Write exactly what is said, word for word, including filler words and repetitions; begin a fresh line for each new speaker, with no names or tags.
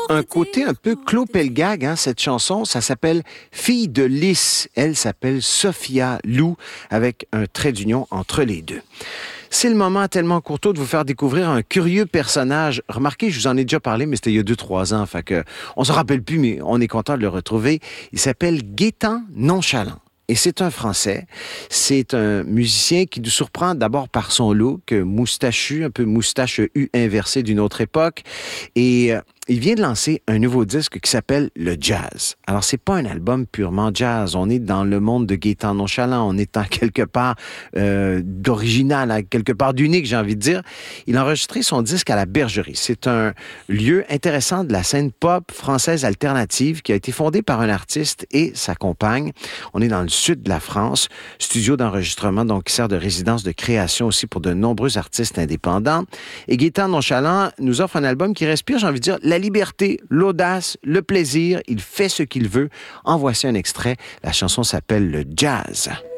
un côté un peu clopelgag, hein, cette chanson. Ça s'appelle « Fille de lys ». Elle s'appelle Sophia Lou, avec un trait d'union entre les deux. C'est le moment tellement courtois de vous faire découvrir un curieux personnage. Remarquez, je vous en ai déjà parlé, mais c'était il y a deux, trois ans. Fait que on se rappelle plus, mais on est content de le retrouver. Il s'appelle Gaétan Nonchalant. Et c'est un Français. C'est un musicien qui nous surprend d'abord par son look, moustachu, un peu moustache U inversée d'une autre époque. Et euh, il vient de lancer un nouveau disque qui s'appelle Le Jazz. Alors, c'est pas un album purement jazz. On est dans le monde de Gaétan Nonchalant. On est en quelque part euh, d'original, à quelque part d'unique, j'ai envie de dire. Il a enregistré son disque à la Bergerie. C'est un lieu intéressant de la scène pop française alternative qui a été fondé par un artiste et sa compagne. On est dans le sud de la France, studio d'enregistrement donc qui sert de résidence de création aussi pour de nombreux artistes indépendants. Et Gaétan Nonchalant nous offre un album qui respire, j'ai envie de dire, la liberté, l'audace, le plaisir. Il fait ce qu'il veut. En voici un extrait. La chanson s'appelle Le Jazz.